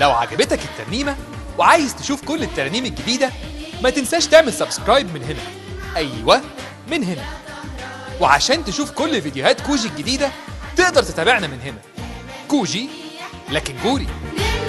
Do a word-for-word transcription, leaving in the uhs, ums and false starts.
لو عجبتك الترنيمة وعايز تشوف كل الترانيم الجديدة ما تنساش تعمل سبسكرايب من هنا. أيوة، من هنا. وعشان تشوف كل فيديوهات كوجي الجديدة تقدر تتابعنا من هنا. كوجي لكن جوري.